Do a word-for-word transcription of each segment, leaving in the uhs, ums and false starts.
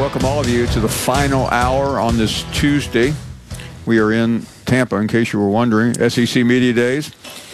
welcome all of you to the final hour on this Tuesday. We are in Tampa, in case you were wondering, S E C Media Days.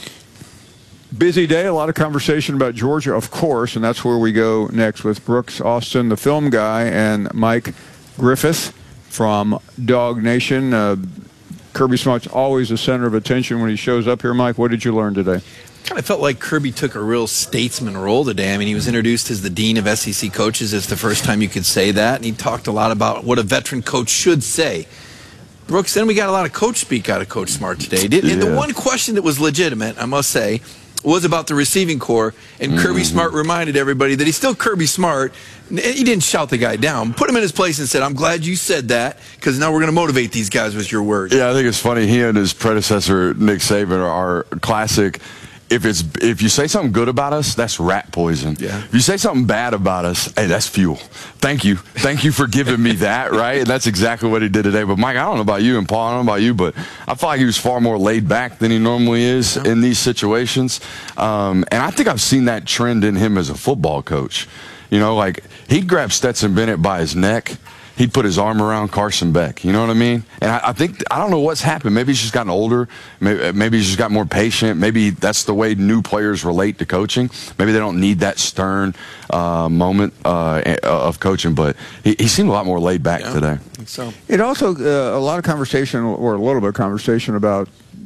Busy day, a lot of conversation about Georgia, of course, and that's where we go next with Brooks Austin, the film guy, and Mike Griffith from Dog Nation. Uh, Kirby Smart's always the center of attention when he shows up here. Mike, what did you learn today? Kind of felt like Kirby took a real statesman role today. I mean, he was introduced as the dean of S E C coaches. It's the first time you could say that, and he talked a lot about what a veteran coach should say. Brooks, then we got a lot of coach speak out of Coach Smart today. Did, yeah. And the one question that was legitimate, I must say, was about the receiving core, and mm-hmm. Kirby Smart reminded everybody that he's still Kirby Smart. He didn't shout the guy down, put him in his place and said, I'm glad you said that, because now we're going to motivate these guys with your words. Yeah, I think it's funny. He and his predecessor, Nick Saban, are classic. If it's if you say something good about us, that's rat poison. Yeah. If you say something bad about us, hey, that's fuel. Thank you. Thank you for giving me that, right? And that's exactly what he did today. But, Mike, I don't know about you, and Paul, I don't know about you, but I feel like he was far more laid back than he normally is yeah. in these situations. Um, and I think I've seen that trend in him as a football coach. You know, like, he'd grab Stetson Bennett by his neck. He'd put his arm around Carson Beck. You know what I mean? And I, I think, I don't know what's happened. Maybe he's just gotten older. Maybe, maybe he's just got more patient. Maybe that's the way new players relate to coaching. Maybe they don't need that stern uh, moment uh, of coaching. But he, he seemed a lot more laid back yeah, today. I think so. It also, uh, a lot of conversation, or a little bit of conversation about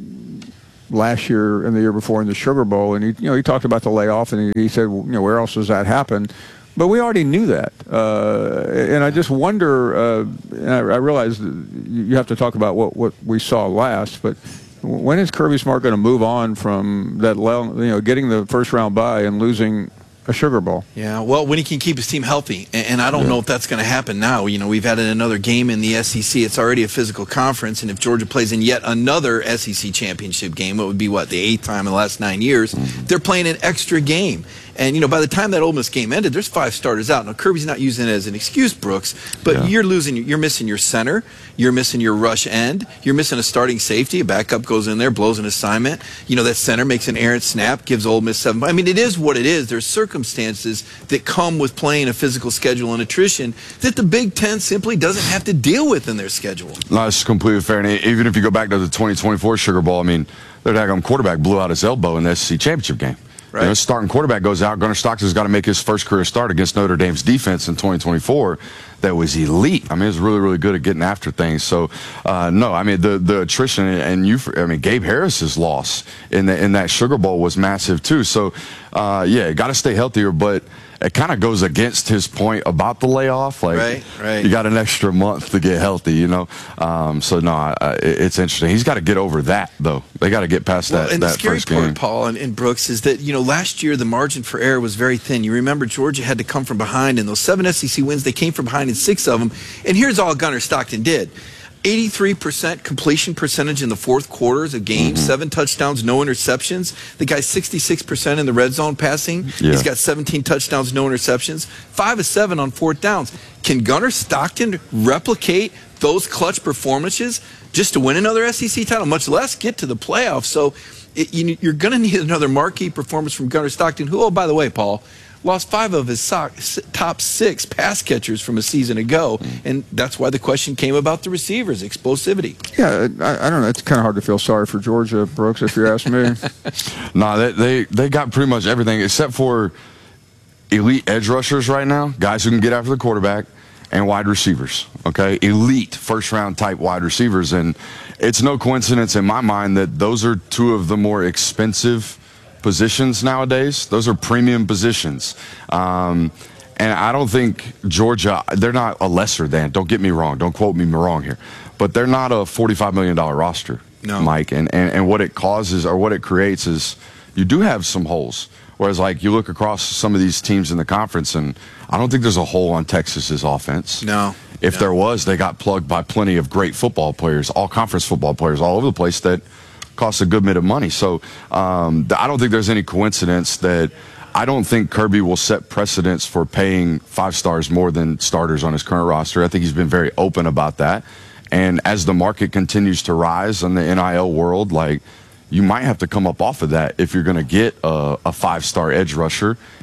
last year and the year before in the Sugar Bowl. And, he, you know, he talked about the layoff, and he, he said, well, you know, where else does that happen? But we already knew that, uh, and I just wonder, uh, and I, I realize you have to talk about what, what we saw last, but when is Kirby Smart going to move on from that, you know, getting the first round bye and losing a Sugar Bowl? Yeah, well, when he can keep his team healthy, and, and I don't yeah. know if that's going to happen now. You know, we've had another game in the S E C. It's already a physical conference, and if Georgia plays in yet another S E C championship game, it would be, what, the eighth time in the last nine years, mm-hmm. they're playing an extra game. And, you know, by the time that Ole Miss game ended, there's five starters out. Now, Kirby's not using it as an excuse, Brooks, but yeah. you're losing, you're missing your center, you're missing your rush end, you're missing a starting safety, a backup goes in there, blows an assignment. You know, that center makes an errant snap, gives Ole Miss seven. I mean, it is what it is. There's circumstances that come with playing a physical schedule and attrition that the Big Ten simply doesn't have to deal with in their schedule. No, it's completely fair. And even if you go back to the twenty twenty-four Sugar Bowl, I mean, their daggone quarterback blew out his elbow in the S E C championship game. Right. You know, starting quarterback goes out. Gunnar Stockton's got to make his first career start against Notre Dame's defense in twenty twenty-four. That was elite. I mean, it was really, really good at getting after things. So, uh, no, I mean, the the attrition and you, I mean, Gabe Harris's loss in the in that Sugar Bowl was massive too. So, uh, yeah, got to stay healthier, but it kind of goes against his point about the layoff. Like, right, right. you got an extra month to get healthy, you know. Um, so no, I, it's interesting. He's got to get over that, though. They got to get past well, that. And that the scary first part, game. Paul and, and Brooks, is that, you know, last year the margin for error was very thin. You remember Georgia had to come from behind, and those seven S E C wins, they came from behind in six of them. And here's all Gunnar Stockton did. eighty-three percent completion percentage in the fourth quarters of games, mm-hmm. seven touchdowns, no interceptions. The guy's sixty-six percent in the red zone passing. Yeah. He's got seventeen touchdowns, no interceptions, five of seven on fourth downs. Can Gunnar Stockton replicate those clutch performances just to win another S E C title, much less get to the playoffs? So it, you, you're going to need another marquee performance from Gunnar Stockton, who, oh, by the way, Paul, lost five of his sock, top six pass catchers from a season ago, and that's why the question came about the receivers, explosivity. Yeah, I, I don't know. It's kind of hard to feel sorry for Georgia, Brooks, if you ask me. no, they, they they got pretty much everything except for elite edge rushers right now, guys who can get after the quarterback, and wide receivers, okay? Elite first-round type wide receivers, and it's no coincidence in my mind that those are two of the more expensive positions nowadays. Those are premium positions. Um, and I don't think Georgia, they're not a lesser than, don't get me wrong, don't quote me wrong here, but they're not a forty-five million dollar roster, no. Mike. And, and, and what it causes or what it creates is you do have some holes. Whereas, like, you look across some of these teams in the conference, and I don't think there's a hole on Texas's offense. No. If no. there was, they got plugged by plenty of great football players, all conference football players all over the place that costs a good bit of money. So um, I don't think there's any coincidence that I don't think Kirby will set precedents for paying five stars more than starters on his current roster. I think he's been very open about that. And as the market continues to rise in the N I L world, like, you might have to come up off of that if you're going to get a, a five-star edge rusher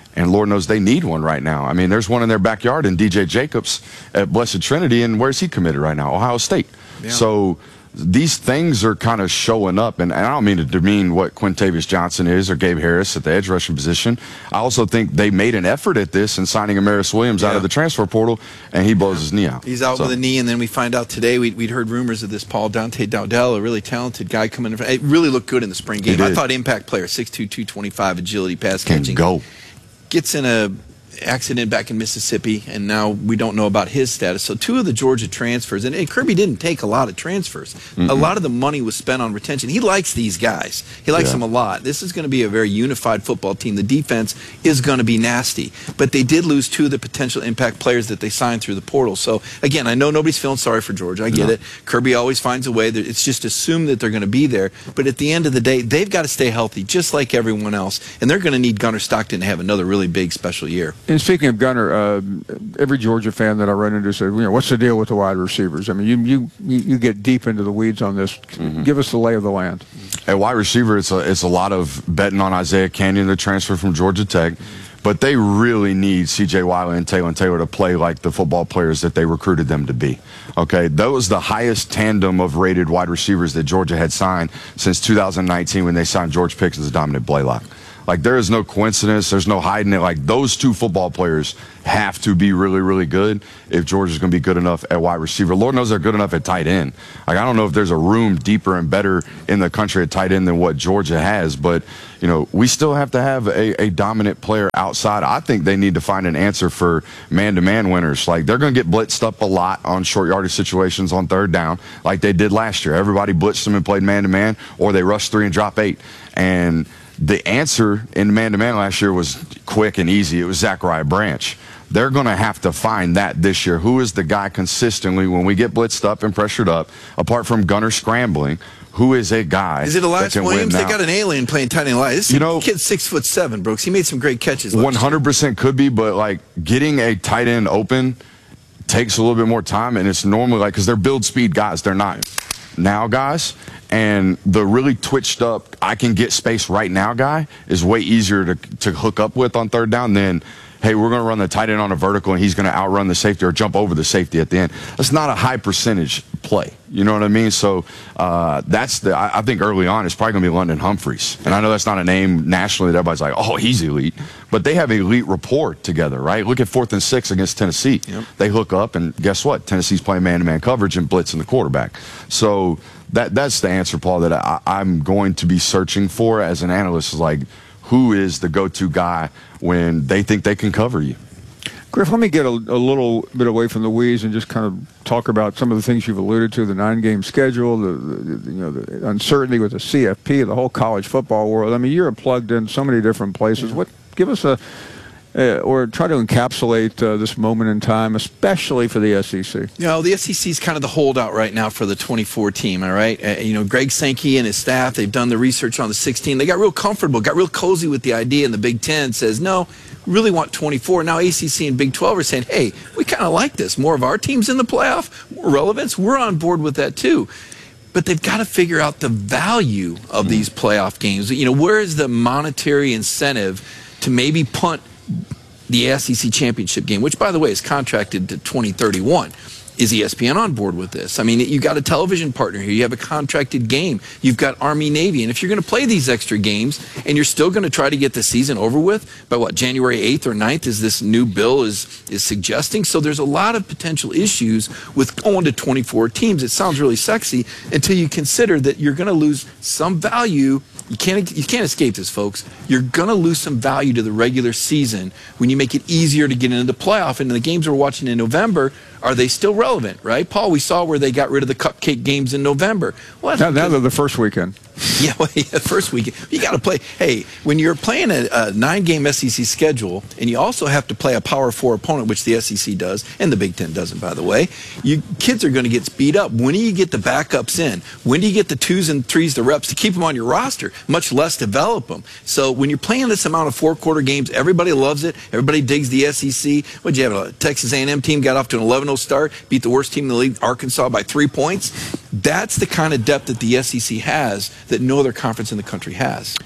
And Lord knows they need one right now. I mean, there's one in their backyard in D J Jacobs at Blessed Trinity, and where's he committed right now? Ohio State. Yeah. So these things are kind of showing up, and, and I don't mean to demean what Quintavious Johnson is or Gabe Harris at the edge rushing position. I also think they made an effort at this in signing Amaris Williams yeah. out of the transfer portal, and he blows his knee out. He's out so. with a knee, and then we find out today, we'd, we'd heard rumors of this Paul Dante Dowdell, a really talented guy coming in. It really looked good in the spring game. I thought impact player, six two, two twenty-five, agility, pass Can catching. go. Gets in a accident back in Mississippi, and now we don't know about his status. So two of the Georgia transfers, and, and Kirby didn't take a lot of transfers. Mm-mm. A lot of the money was spent on retention. He likes these guys. He likes yeah. them a lot. This is going to be a very unified football team. The defense is going to be nasty. But they did lose two of the potential impact players that they signed through the portal. So, again, I know nobody's feeling sorry for Georgia. I get no. it. Kirby always finds a way. It's just assumed that they're going to be there. But at the end of the day, they've got to stay healthy, just like everyone else. And they're going to need Gunnar Stockton to have another really big special year. And speaking of Gunnar, uh, every Georgia fan that I run into said, you know, what's the deal with the wide receivers? I mean, you you, you get deep into the weeds on this. Mm-hmm. Give us the lay of the land. At wide receiver, it's a, it's a lot of betting on Isaiah Canyon, the transfer from Georgia Tech. But they really need C J Wiley and Taylor Taylor to play like the football players that they recruited them to be. Okay, that was the highest tandem of rated wide receivers that Georgia had signed since two thousand nineteen when they signed George Pickens and Dominic Blaylock. Like, there is no coincidence. There's no hiding it. Like, those two football players have to be really, really good if Georgia's going to be good enough at wide receiver. Lord knows they're good enough at tight end. Like, I don't know if there's a room deeper and better in the country at tight end than what Georgia has, but, you know, we still have to have a, a dominant player outside. I think they need to find an answer for man-to-man winners. Like, they're going to get blitzed up a lot on short yardage situations on third down like they did last year. Everybody blitzed them and played man-to-man, or they rushed three and drop eight. And the answer in man-to-man last year was quick and easy. It was Zachariah Branch. They're going to have to find that this year. Who is the guy consistently when we get blitzed up and pressured up, apart from Gunnar scrambling, who is a guy? Is it Elias Williams? They got an alien playing tight end. This you know, kid's six foot seven, Brooks. He made some great catches. one hundred percent could be, but like getting a tight end open takes a little bit more time, and it's normally like because they're build speed guys. They're not now guys. And the really twitched up, I can get space right now guy is way easier to to hook up with on third down than, hey, we're going to run the tight end on a vertical and he's going to outrun the safety or jump over the safety at the end. That's not a high percentage play. You know what I mean? So uh, that's the, I, I think early on it's probably going to be London Humphreys. And I know that's not a name nationally that everybody's like, oh, he's elite. But they have elite rapport together, right? Look at fourth and six against Tennessee. Yep. They hook up and guess what? Tennessee's playing man-to-man coverage and blitzing the quarterback. So that that's the answer, Paul, that I, I'm going to be searching for as an analyst is like, who is the go-to guy when they think they can cover you? Griff, let me get a, a little bit away from the weeds and just kind of talk about some of the things you've alluded to, the nine-game schedule, the, the, the you know the uncertainty with the C F P, the whole college football world. I mean, you're plugged in so many different places. Yeah. What give us a uh, or try to encapsulate uh, this moment in time, especially for the S E C. You know, the S E C is kind of the holdout right now for the twenty-four team, all right? Uh, you know, Greg Sankey and his staff, they've done the research on the sixteen. They got real comfortable, got real cozy with the idea, and the Big Ten says, no, really want twenty-four. Now A C C and Big twelve are saying, hey, we kind of like this. More of our teams in the playoff, more relevance. We're on board with that too. But they've got to figure out the value of these playoff games. You know, where is the monetary incentive to maybe punt the S E C championship game, which, by the way, is contracted to twenty thirty-one. Is E S P N on board with this? I mean, you've got a television partner here. You have a contracted game. You've got Army-Navy. And if you're going to play these extra games and you're still going to try to get the season over with by, what, January eighth or ninth, as this new bill is, is suggesting? So there's a lot of potential issues with going to twenty-four teams. It sounds really sexy until you consider that you're going to lose some value. You can't, you can't escape this, folks. You're going to lose some value to the regular season when you make it easier to get into the playoff. And the games we're watching in November, are they still relevant, right? Paul, we saw where they got rid of the cupcake games in November. Well, now, now they're the first weekend. Yeah, well, yeah, first weekend. You got to play. Hey, when you're playing a, a nine-game S E C schedule, and you also have to play a Power Four opponent, which the S E C does, and the Big Ten doesn't, by the way, you kids are going to get speed up. When do you get the backups in? When do you get the twos and threes, the reps, to keep them on your roster, much less develop them? So when you're playing this amount of four-quarter games, everybody loves it. Everybody digs the S E C. What'd you have? A Texas A and M team got off to an eleven oh start, beat the worst team in the league, Arkansas, by three points. That's the kind of depth that the S E C has that no other conference in the country has.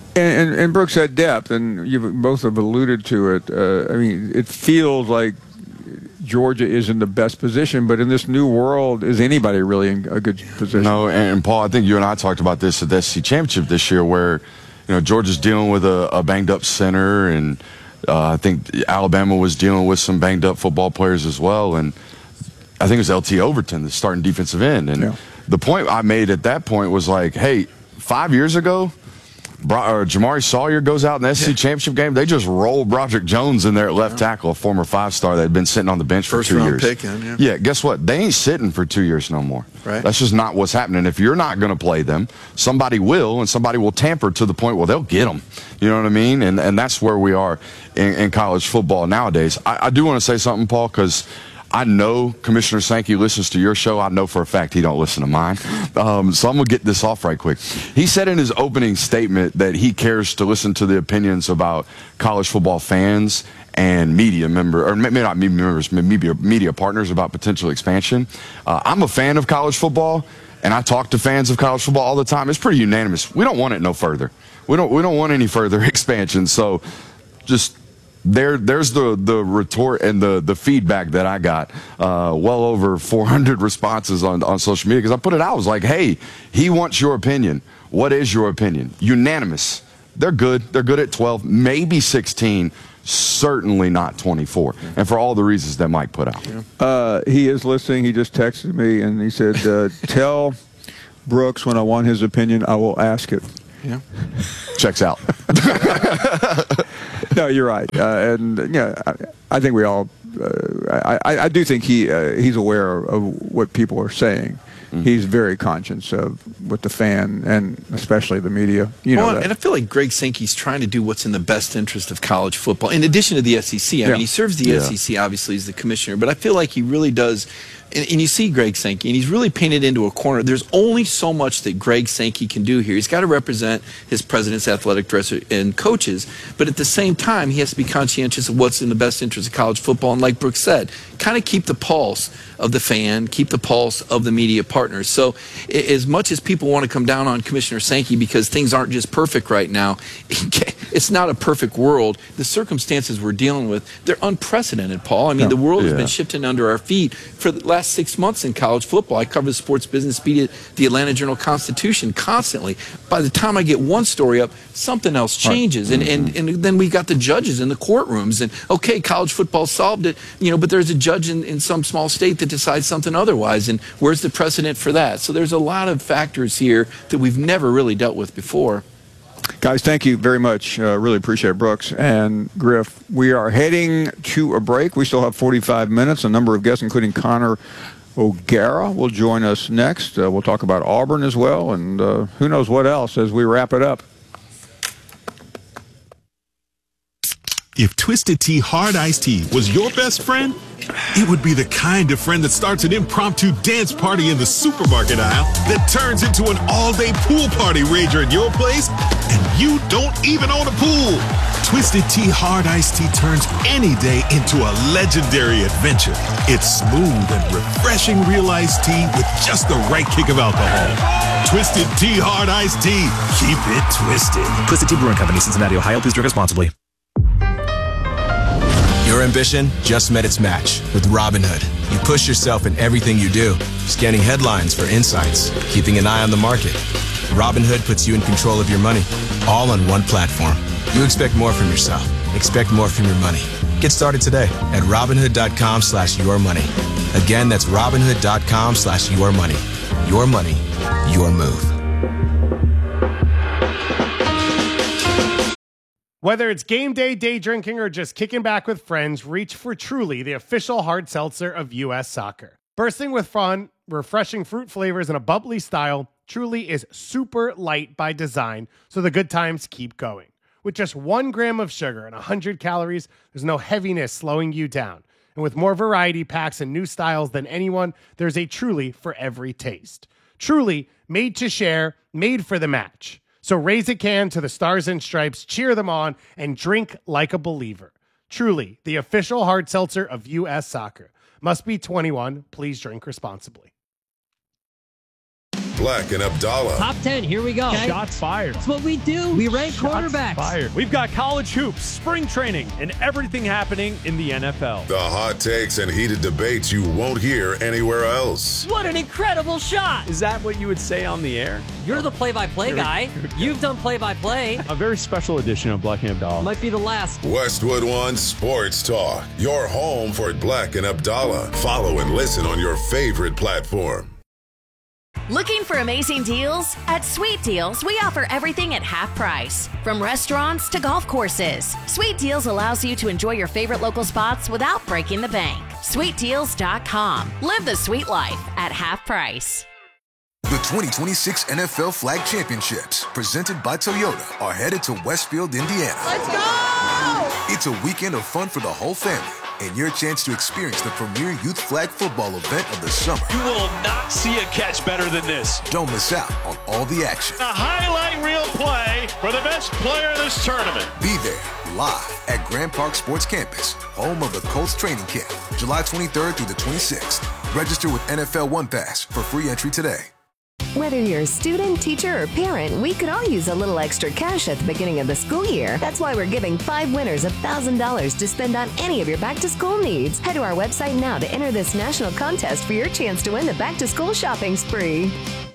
And, and, and Brooks had depth, and you both have alluded to it. Uh, I mean, it feels like Georgia is in the best position, but in this new world, is anybody really in a good position? No, and Paul, I think you and I talked about this at the S E C Championship this year, where you know Georgia's dealing with a, a banged-up center, and uh, I think Alabama was dealing with some banged-up football players as well, and I think it was L T Overton, the starting defensive end. And yeah. the point I made at that point was like, hey, five years ago, Bro- or Jamari Sawyer goes out in the S E C yeah. Championship game. They just rolled Broderick Jones in there at left yeah. tackle, a former five-star that had been sitting on the bench First for two round years. Pick in, yeah. yeah, guess what? They ain't sitting for two years no more. Right. That's just not what's happening. If you're not going to play them, somebody will, and somebody will tamper to the point where they'll get them. You know what I mean? And and that's where we are in, in college football nowadays. I, I do want to say something, Paul, because I know Commissioner Sankey listens to your show. I know for a fact he don't listen to mine. Um, so I'm going to get this off right quick. He said in his opening statement that he cares to listen to the opinions about college football fans and media member, or maybe not media members, media, media partners about potential expansion. Uh, I'm a fan of college football, and I talk to fans of college football all the time. It's pretty unanimous. We don't want it no further. We don't, we don't want any further expansion. So just... There, there's the, the retort and the, the feedback that I got. Uh, well over four hundred responses on, on social media because I put it out. I was like, hey, he wants your opinion. What is your opinion? Unanimous. They're good. They're good at twelve, maybe sixteen, certainly not twenty-four. And for all the reasons that Mike put out. Uh, he is listening. He just texted me and he said, uh, tell Brooks when I want his opinion, I will ask it. Yeah. Checks out. No, you're right, uh, and yeah, I, I think we all. Uh, I, I do think he uh, he's aware of what people are saying. Mm-hmm. He's very conscious of what the fan and especially the media. You know, well, that. And I feel like Greg Sankey's trying to do what's in the best interest of college football. In addition to the S E C, I yeah. mean, he serves the yeah. S E C obviously as the commissioner, but I feel like he really does. And, and you see Greg Sankey, and he's really painted into a corner. There's only so much that Greg Sankey can do here. He's got to represent his president's athletic director and coaches, but at the same time, he has to be conscientious of what's in the best interest of college football. And like Brooks said, kind of keep the pulse of the fan, keep the pulse of the media partners. So as much as people want to come down on Commissioner Sankey because things aren't just perfect right now, it's not a perfect world. The circumstances we're dealing with, they're unprecedented, Paul. I mean, no. the world has yeah. been shifting under our feet for the last six months in college football. I cover the sports business beat at the Atlanta Journal-Constitution constantly. By the time I get one story up, something else changes. Right. And, and, and then we got the judges in the courtrooms. And, okay, college football solved it, you know, but there's a judge in, in some small state that decides something otherwise. And where's the precedent for that? So there's a lot of factors here that we've never really dealt with before. Guys, thank you very much. Uh, really appreciate it, Brooks and Griff. We are heading to a break. We still have forty-five minutes. A number of guests, including Connor O'Gara, will join us next. Uh, we'll talk about Auburn as well, and uh, who knows what else as we wrap it up. If Twisted Tea Hard Iced Tea was your best friend, it would be the kind of friend that starts an impromptu dance party in the supermarket aisle that turns into an all-day pool party rager at your place, and you don't even own a pool. Twisted Tea Hard Iced Tea turns any day into a legendary adventure. It's smooth and refreshing real iced tea with just the right kick of alcohol. Twisted Tea Hard Iced Tea. Keep it twisted. Twisted Tea Brewing Company, Cincinnati, Ohio. Please drink responsibly. Your ambition just met its match with Robinhood. You push yourself in everything you do, scanning headlines for insights, keeping an eye on the market. Robinhood puts you in control of your money, all on one platform. You expect more from yourself. Expect more from your money. Get started today at Robinhood.com slash your money. Again, that's Robinhood.com slash your money. Your money, your move. Whether it's game day, day drinking, or just kicking back with friends, reach for Truly, the official hard seltzer of U S Soccer. Bursting with fun, refreshing fruit flavors, and a bubbly style, Truly is super light by design, so the good times keep going. With just one gram of sugar and one hundred calories, there's no heaviness slowing you down. And with more variety packs and new styles than anyone, there's a Truly for every taste. Truly, made to share, made for the match. So raise a can to the Stars and Stripes, cheer them on, and drink like a believer. Truly, the official hard seltzer of U S Soccer. Must be twenty-one. Please drink responsibly. Black and Abdallah. Top ten, here we go. Okay. Shots fired. That's what we do. We rank Shots quarterbacks. Fired. We've got college hoops, spring training, and everything happening in the N F L. The hot takes and heated debates you won't hear anywhere else. What an incredible shot. Is that what you would say on the air? You're the play-by-play guy. You've done play-by-play. A very special edition of Black and Abdallah. Might be the last. Westwood One Sports Talk. Your home for Black and Abdallah. Follow and listen on your favorite platform. Looking for amazing deals? At Sweet Deals, we offer everything at half price. From restaurants to golf courses, Sweet Deals allows you to enjoy your favorite local spots without breaking the bank. sweet deals dot com. Live the sweet life at half price. The twenty twenty-six N F L Flag Championships, presented by Toyota, are headed to Westfield, Indiana. Let's go! It's a weekend of fun for the whole family, and your chance to experience the premier youth flag football event of the summer. You will not see a catch better than this. Don't miss out on all the action. A highlight reel play for the best player of this tournament. Be there, live at Grand Park Sports Campus, home of the Colts training camp, July twenty-third through the twenty-sixth. Register with N F L One Pass for free entry today. Whether you're a student, teacher, or parent, we could all use a little extra cash at the beginning of the school year. That's why we're giving five winners one thousand dollars to spend on any of your back-to-school needs. Head to our website now to enter this national contest for your chance to win the back-to-school shopping spree.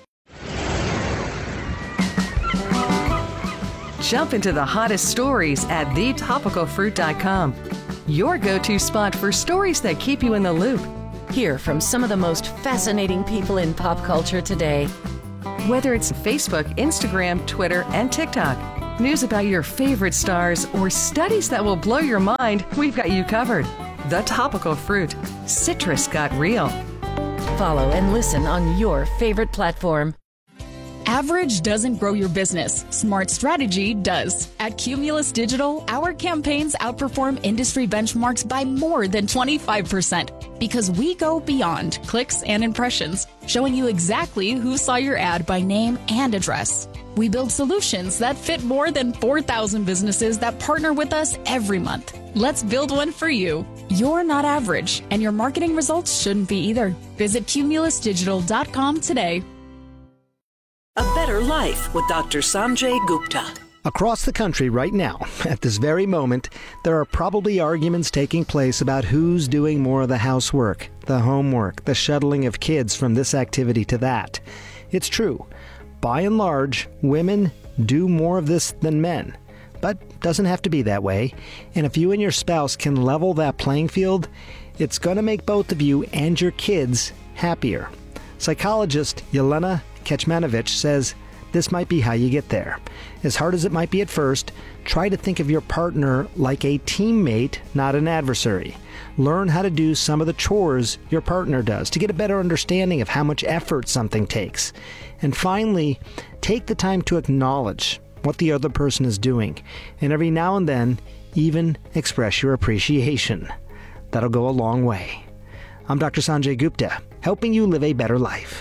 Jump into the hottest stories at the topical fruit dot com. Your go-to spot for stories that keep you in the loop. Hear from some of the most fascinating people in pop culture today. Whether it's Facebook, Instagram, Twitter, and TikTok, news about your favorite stars, or studies that will blow your mind, we've got you covered. The Topical Fruit. Citrus got real. Follow and listen on your favorite platform. Average doesn't grow your business. Smart strategy does. At Cumulus Digital, our campaigns outperform industry benchmarks by more than twenty-five percent because we go beyond clicks and impressions, showing you exactly who saw your ad by name and address. We build solutions that fit more than four thousand businesses that partner with us every month. Let's build one for you. You're not average, and your marketing results shouldn't be either. Visit cumulus digital dot com today. A Better Life with Doctor Sanjay Gupta. Across the country right now, at this very moment, there are probably arguments taking place about who's doing more of the housework, the homework, the shuttling of kids from this activity to that. It's true. By and large, women do more of this than men. But doesn't have to be that way. And if you and your spouse can level that playing field, it's going to make both of you and your kids happier. Psychologist Yelena Kecmanovic says this might be how you get there. As hard as it might be at first, try to think of your partner like a teammate, not an adversary. Learn how to do some of the chores your partner does to get a better understanding of how much effort something takes. And finally, take the time to acknowledge what the other person is doing, and every now and then, even express your appreciation. That'll go a long way. I'm Doctor Sanjay Gupta, helping you live a better life.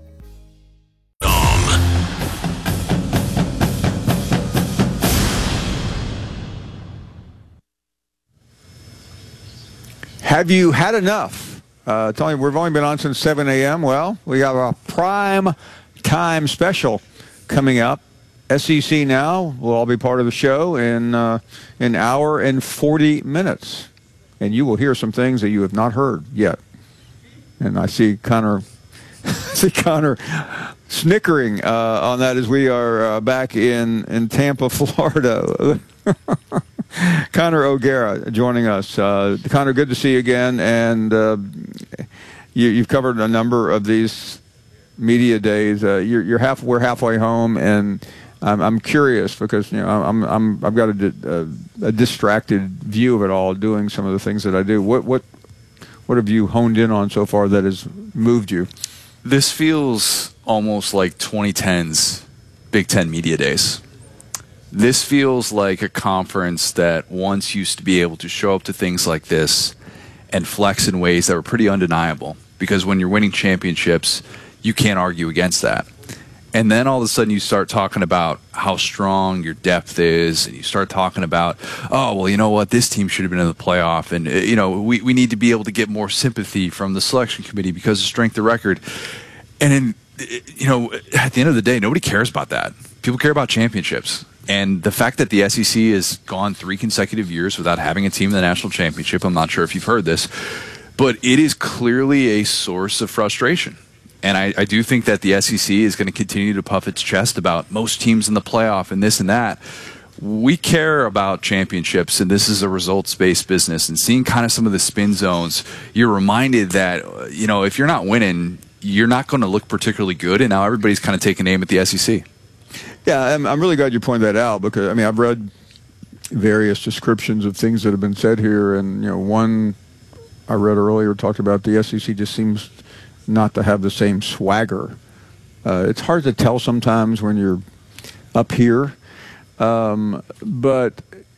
Have you had enough? Uh, Tony, we've only been on since seven a.m. Well, we have a prime time special coming up. S E C Now will all be part of the show in uh, an hour and forty minutes. And you will hear some things that you have not heard yet. And I see Connor, I see Connor snickering uh, on that as we are uh, back in, in Tampa, Florida. Connor O'Gara joining us. Uh, Connor, good to see you again. And uh, you, you've covered a number of these media days. Uh, you're, you're half. We're halfway home, and I'm, I'm curious because you know I'm, I'm I've got a, a, a distracted view of it all, doing some of the things that I do. What what what have you honed in on so far that has moved you? This feels almost like twenty ten's Big Ten Media Days. This feels like a conference that once used to be able to show up to things like this and flex in ways that were pretty undeniable. Because when you're winning championships, you can't argue against that. And then all of a sudden you start talking about how strong your depth is, and you start talking about, oh, well, you know what, this team should have been in the playoff, and, you know, we, we need to be able to get more sympathy from the selection committee because of strength of record. And in you know, at the end of the day, nobody cares about that. People care about championships. And the fact that the S E C has gone three consecutive years without having a team in the national championship, I'm not sure if you've heard this, but it is clearly a source of frustration. And I, I do think that the S E C is going to continue to puff its chest about most teams in the playoff and this and that. We care about championships, and this is a results-based business. And seeing kind of some of the spin zones, you're reminded that, you know, if you're not winning, you're not going to look particularly good. And now everybody's kind of taking aim at the S E C. Yeah, I'm, I'm really glad you pointed that out because, I mean, I've read various descriptions of things that have been said here. And, you know, one I read earlier talked about the S E C just seems not to have the same swagger. Uh, it's hard to tell sometimes when you're up here. Um, but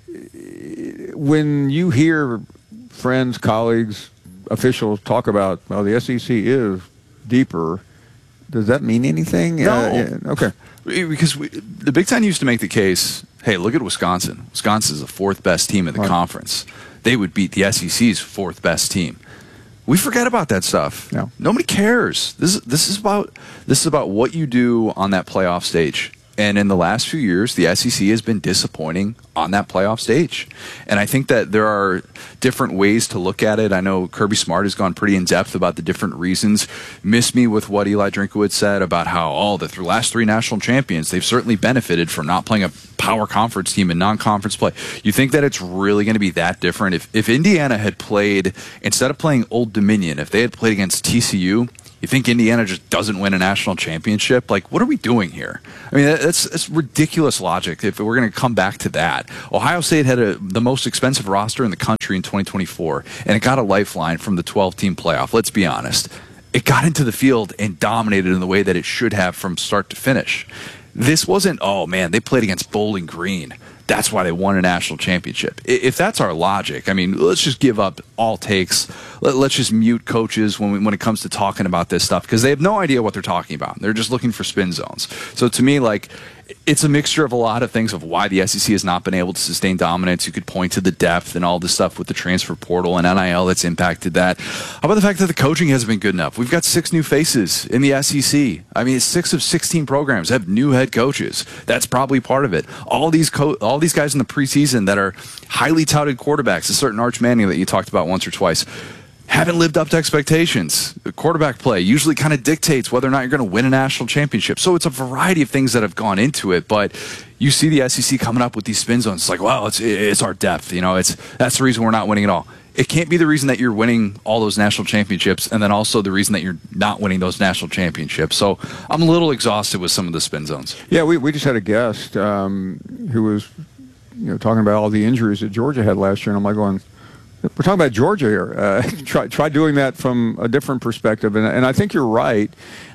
when you hear friends, colleagues, officials talk about, well, the S E C is deeper, does that mean anything? No. Uh, yeah, okay. Because we, the Big Ten used to make the case, hey, look at Wisconsin. Wisconsin is the fourth best team in the right. conference. They would beat the S E C's fourth best team. We forget about that stuff. No. Nobody cares. This is this is about this is about what you do on that playoff stage. And in the last few years, the S E C has been disappointing on that playoff stage. And I think that there are different ways to look at it. I know Kirby Smart has gone pretty in-depth about the different reasons. Miss me with what Eli Drinkowitz said about how, oh, the th- last three national champions, they've certainly benefited from not playing a power conference team in non-conference play. You think that it's really going to be that different? If, if Indiana had played, instead of playing Old Dominion, if they had played against T C U, you think Indiana just doesn't win a national championship? Like, what are we doing here? I mean, that's, that's ridiculous logic if we're going to come back to that. Ohio State had a, the most expensive roster in the country in twenty twenty-four, and it got a lifeline from the twelve-team playoff. Let's be honest. It got into the field and dominated in the way that it should have from start to finish. This wasn't, oh, man, they played against Bowling Green. That's why they won a national championship. If that's our logic, I mean, let's just give up all takes. Let's just mute coaches when we, when it comes to talking about this stuff because they have no idea what they're talking about. They're just looking for spin zones. So to me, like, it's a mixture of a lot of things of why the S E C has not been able to sustain dominance. You could point to the depth and all this stuff with the transfer portal and N I L that's impacted that. How about the fact that the coaching hasn't been good enough? We've got six new faces in the S E C. I mean, six of sixteen programs have new head coaches. That's probably part of it. All these co- all these guys in the preseason that are highly touted quarterbacks, a certain Arch Manning that you talked about once or twice, haven't lived up to expectations. The quarterback play usually kind of dictates whether or not you're going to win a national championship. So it's a variety of things that have gone into it, but you see the S E C coming up with these spin zones. It's like, well, it's it's our depth. You know, it's that's the reason we're not winning at all. It can't be the reason that you're winning all those national championships and then also the reason that you're not winning those national championships. So I'm a little exhausted with some of the spin zones. Yeah, we, we just had a guest um, who was you know talking about all the injuries that Georgia had last year, and I'm like going, we're talking about Georgia here. Uh, try try doing that from a different perspective, and and I think you're right,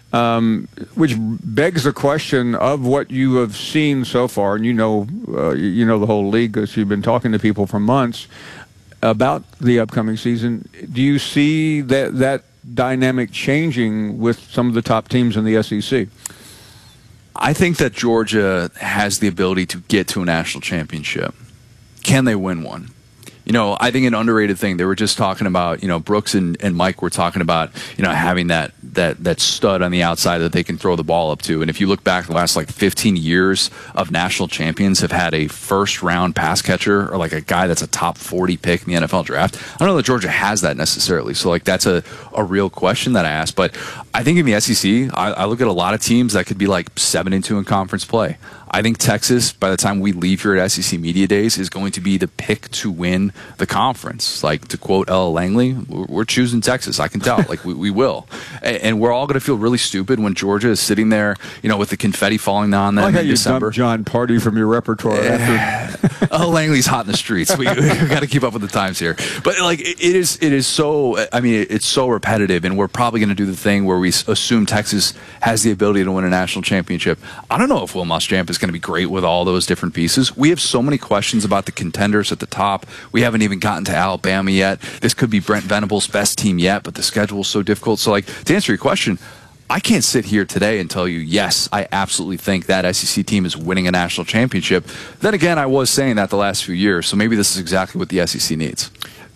um, which begs the question of what you have seen so far, and you know uh, you know the whole league because you've been talking to people for months about the upcoming season. Do you see that that dynamic changing with some of the top teams in the S E C? I think that Georgia has the ability to get to a national championship. Can they win one? You know, I think an underrated thing, they were just talking about, you know, Brooks and, and Mike were talking about, you know, having that, that, that stud on the outside that they can throw the ball up to. And if you look back the last like fifteen years of national champions have had a first round pass catcher or like a guy that's a top forty pick in the N F L draft. I don't know that Georgia has that necessarily. So like that's a, a real question that I ask. But I think in the S E C, I, I look at a lot of teams that could be like seven and two in conference play. I think Texas, by the time we leave here at S E C Media Days, is going to be the pick to win the conference. Like, to quote Ella Langley, we're, we're choosing Texas. I can tell. Like, we, we will. And, and we're all going to feel really stupid when Georgia is sitting there, you know, with the confetti falling on them I like in how December. You dumped John Party from your repertoire. After. Ella Langley's hot in the streets. We, we got to keep up with the times here. But, like, it, it is it is so, I mean, it's so repetitive, and we're probably going to do the thing where we assume Texas has the ability to win a national championship. I don't know if Will Muschamp is going to be great with all those different pieces. We have so many questions about the contenders at the top. We haven't even gotten to Alabama yet. This could be Brent Venables' best team yet, but the schedule is so difficult. So, like, to answer your question, I can't sit here today and tell you, yes, I absolutely think that S E C team is winning a national championship. Then again, I was saying that the last few years, so maybe this is exactly what the S E C needs.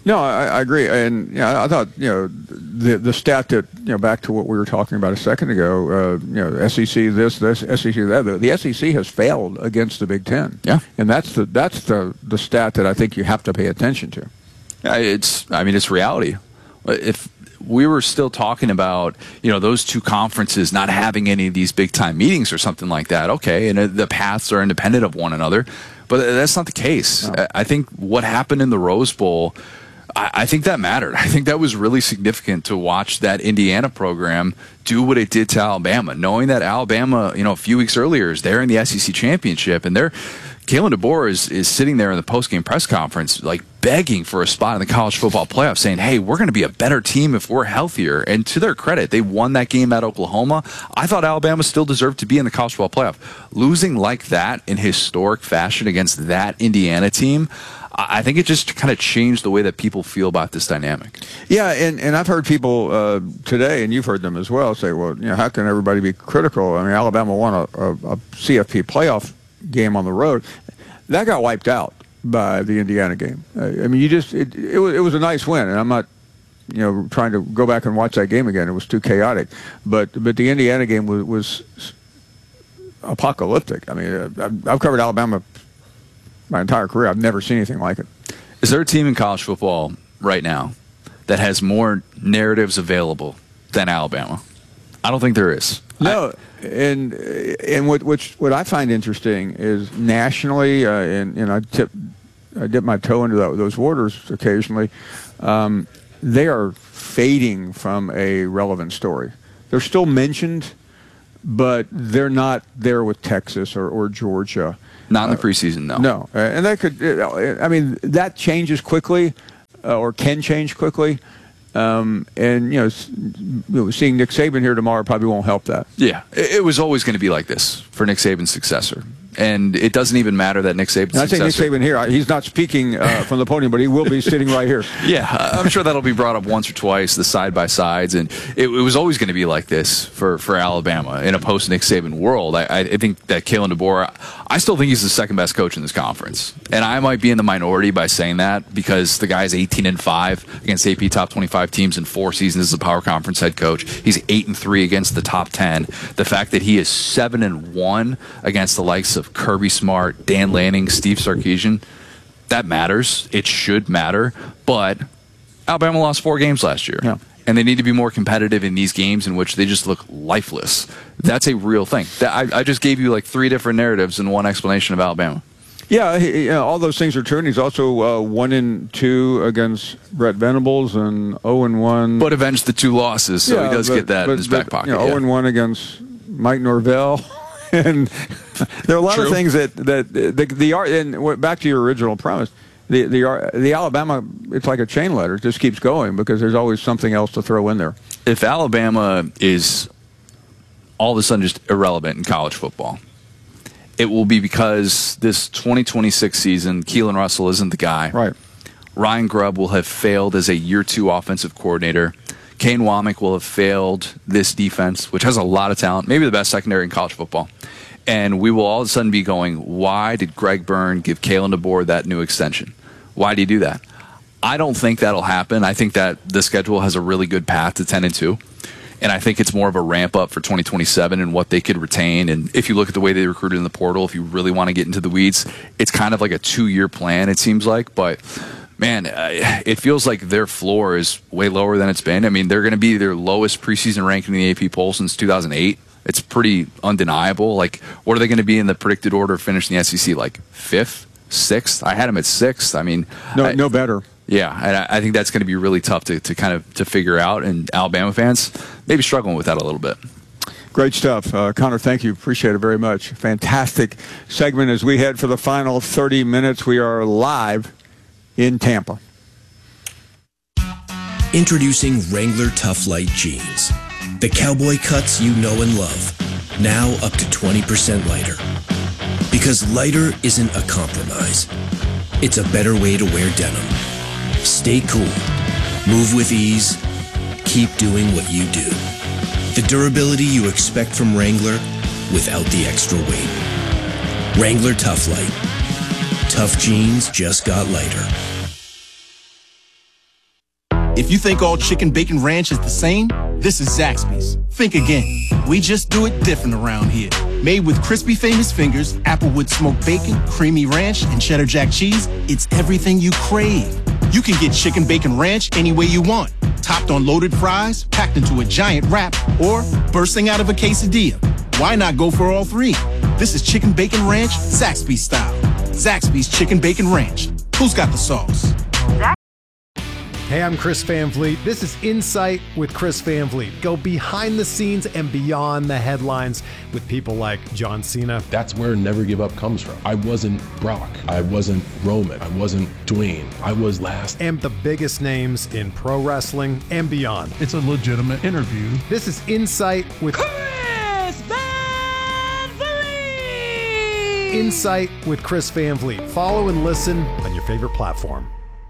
No, I, I agree, and you know, I thought you know the the stat that you know back to what we were talking about a second ago. Uh, you know, S E C this, this, S E C that. The, the S E C has failed against the Big Ten. Yeah, and that's the that's the the stat that I think you have to pay attention to. Yeah, it's I mean it's reality. If we were still talking about, you know, those two conferences not having any of these big time meetings or something like that, okay, and the paths are independent of one another, but that's not the case. No. I think what happened in the Rose Bowl, I, I think that mattered. I think that was really significant to watch that Indiana program do what it did to Alabama, knowing that Alabama, you know, a few weeks earlier is there in the S E C championship, and they're Kalen DeBoer is, is sitting there in the post-game press conference, like begging for a spot in the college football playoff, saying, hey, we're going to be a better team if we're healthier. And to their credit, they won that game at Oklahoma. I thought Alabama still deserved to be in the college football playoff. Losing like that in historic fashion against that Indiana team, I think it just kind of changed the way that people feel about this dynamic. Yeah, and, and I've heard people uh, today, and you've heard them as well, say, well, you know, how can everybody be critical? I mean, Alabama won a, a, a C F P playoff game on the road. That got wiped out by the Indiana game. I mean, you just it, it was it was a nice win, and I'm not you know trying to go back and watch that game again. It was too chaotic, but but the Indiana game was, was apocalyptic. I mean, I've, I've covered Alabama my entire career. I've never seen anything like it. Is there a team in college football right now that has more narratives available than Alabama? I don't think there is. No, I, and and what which what I find interesting is nationally, uh, and and I tip I dip my toe into that, those waters occasionally. Um, they are fading from a relevant story. They're still mentioned, but they're not there with Texas or, or Georgia. Not in the preseason, no. Uh, no, uh, and that could. I mean, that changes quickly, uh, or can change quickly. Um, and, you know, you know, seeing Nick Saban here tomorrow probably won't help that. Yeah, it, it was always going to be like this for Nick Saban's successor. And it doesn't even matter that Nick Saban's I say Nick Saban here. He's not speaking uh, from the podium, but he will be sitting right here. Yeah, I'm sure that'll be brought up once or twice, the side-by-sides. And it, it was always going to be like this for, for Alabama in a post-Nick Saban world. I, I think that Kalen DeBoer, I still think he's the second-best coach in this conference. And I might be in the minority by saying that because the guy's eighteen and five against A P top twenty-five teams in four seasons as a power conference head coach. He's eight and three against the top ten. The fact that he is seven and one against the likes of Kirby Smart, Dan Lanning, Steve Sarkisian, that matters. It should matter. But Alabama lost four games last year. Yeah. And they need to be more competitive in these games in which they just look lifeless. That's a real thing. That, I, I just gave you like three different narratives in one explanation of Alabama. Yeah, he, you know, all those things are true. And he's also uh, one and two against Brett Venables and zero and one. But avenged the two losses, so yeah, he does but, get that but, in his back but, pocket. You know, yeah. zero and one against Mike Norvell. And there are a lot True. of things that that the the art and back to your original premise, the the the Alabama, it's like a chain letter, it just keeps going because there's always something else to throw in there. If Alabama is all of a sudden just irrelevant in college football, it will be because this twenty twenty-six season, Keelan Russell isn't the guy. Right. Ryan Grubb will have failed as a year two offensive coordinator. Kane Womack will have failed this defense, which has a lot of talent, maybe the best secondary in college football. And we will all of a sudden be going, why did Greg Byrne give Kalen DeBoer that new extension? Why did he do that? I don't think that'll happen. I think that the schedule has a really good path to ten and two. And I think it's more of a ramp up for twenty twenty-seven and what they could retain. And if you look at the way they recruited in the portal, if you really want to get into the weeds, it's kind of like a two-year plan, it seems like. But man, uh, it feels like their floor is way lower than it's been. I mean, they're going to be their lowest preseason ranking in the A P poll since two thousand eight. It's pretty undeniable. Like, what are they going to be in the predicted order of finishing the S E C? Like fifth, sixth? I had them at sixth. I mean, no, I, no better. Yeah, and I, I think that's going to be really tough to, to kind of to figure out. And Alabama fans maybe struggling with that a little bit. Great stuff. Uh, Connor, thank you. Appreciate it very much. Fantastic segment as we head for the final thirty minutes. We are live in Tampa. Introducing Wrangler Tough Light Jeans. The cowboy cuts you know and love. Now up to twenty percent lighter. Because lighter isn't a compromise. It's a better way to wear denim. Stay cool. Move with ease. Keep doing what you do. The durability you expect from Wrangler without the extra weight. Wrangler Tough Light. Tough jeans just got lighter. If you think all chicken bacon ranch is the same, this is Zaxby's. Think again. We just do it different around here. Made with crispy famous fingers, applewood smoked bacon, creamy ranch, and cheddar jack cheese, it's everything you crave. You can get chicken bacon ranch any way you want. Topped on loaded fries, packed into a giant wrap, or bursting out of a quesadilla. Why not go for all three? This is chicken bacon ranch, Zaxby's style. Zaxby's Chicken Bacon Ranch. Who's got the sauce? Hey, I'm Chris Van Vliet. This is Insight with Chris Van Vliet. Go behind the scenes and beyond the headlines with people like John Cena. That's where Never Give Up comes from. I wasn't Brock. I wasn't Roman. I wasn't Dwayne. I was last. And the biggest names in pro wrestling and beyond. It's a legitimate interview. This is Insight with Chris Van Vliet. Insight with Chris Van Vliet. Follow and listen on your favorite platform.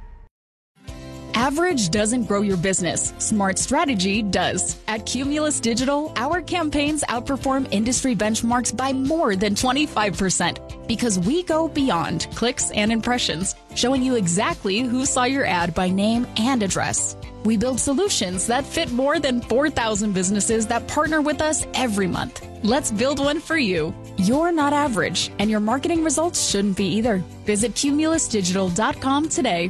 Average doesn't grow your business. Smart strategy does. At Cumulus Digital, our campaigns outperform industry benchmarks by more than twenty-five percent because we go beyond clicks and impressions, showing you exactly who saw your ad by name and address. We build solutions that fit more than four thousand businesses that partner with us every month. Let's build one for you. You're not average, and your marketing results shouldn't be either. Visit cumulus digital dot com today.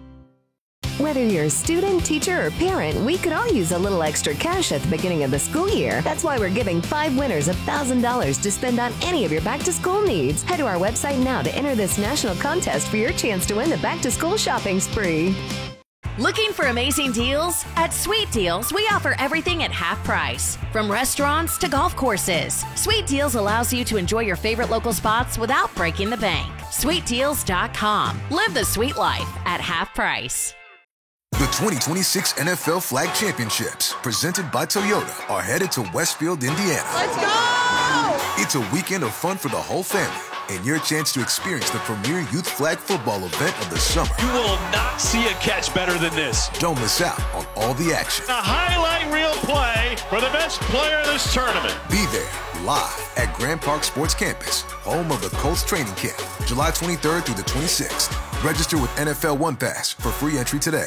Whether you're a student, teacher, or parent, we could all use a little extra cash at the beginning of the school year. That's why we're giving five winners one thousand dollars to spend on any of your back-to-school needs. Head to our website now to enter this national contest for your chance to win the back-to-school shopping spree. Looking for amazing deals? At Sweet Deals, we offer everything at half price. From restaurants to golf courses, Sweet Deals allows you to enjoy your favorite local spots without breaking the bank. sweet deals dot com. Live the sweet life at half price. The twenty twenty-six N F L Flag Championships, presented by Toyota, are headed to Westfield, Indiana. Let's go! It's a weekend of fun for the whole family and your chance to experience the premier youth flag football event of the summer. You will not see a catch better than this. Don't miss out on all the action. A highlight reel play for the best player of this tournament. Be there live at Grand Park Sports Campus, home of the Colts training camp, July twenty-third through the twenty-sixth. Register with N F L One Pass for free entry today.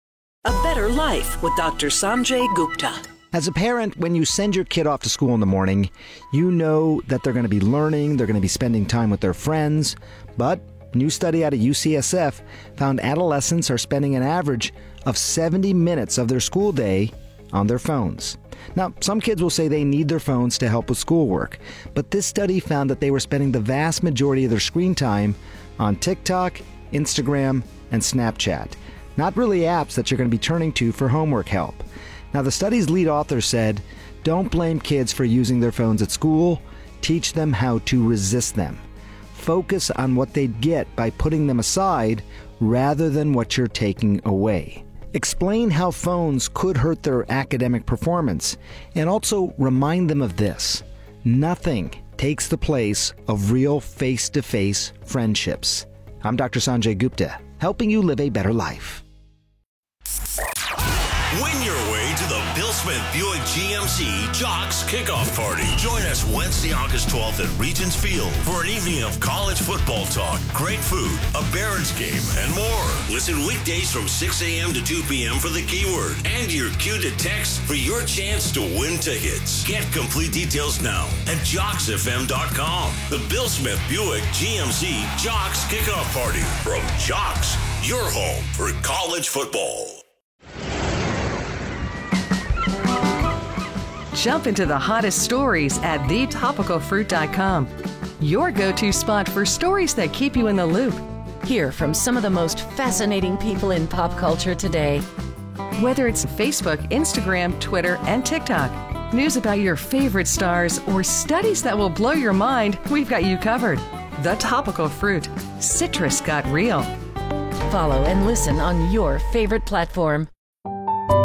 A better life with Doctor Sanjay Gupta. As a parent, when you send your kid off to school in the morning, you know that they're going to be learning, they're going to be spending time with their friends. But a new study out of U C S F found adolescents are spending an average of seventy minutes of their school day on their phones. Now, some kids will say they need their phones to help with schoolwork, but this study found that they were spending the vast majority of their screen time on TikTok, Instagram, and Snapchat. Not really apps that you're going to be turning to for homework help. Now, the study's lead author said, don't blame kids for using their phones at school. Teach them how to resist them. Focus on what they'd get by putting them aside rather than what you're taking away. Explain how phones could hurt their academic performance, and also remind them of this. Nothing takes the place of real face-to-face friendships. I'm Doctor Sanjay Gupta, helping you live a better life. Win your way to the Bill Smith Buick G M C Jocks Kickoff Party. Join us Wednesday, August twelfth at Regents Field for an evening of college football talk, great food, a Barons game, and more. Listen weekdays from six a.m. to two p.m. for the keyword and your cue to text for your chance to win tickets. Get complete details now at jocks f m dot com. The Bill Smith Buick G M C Jocks Kickoff Party from Jocks, your home for college football. Jump into the hottest stories at the topical fruit dot com. Your go-to spot for stories that keep you in the loop. Hear from some of the most fascinating people in pop culture today. Whether it's Facebook, Instagram, Twitter, and TikTok, news about your favorite stars, or studies that will blow your mind, we've got you covered. The Topical Fruit. Citrus got real. Follow and listen on your favorite platform.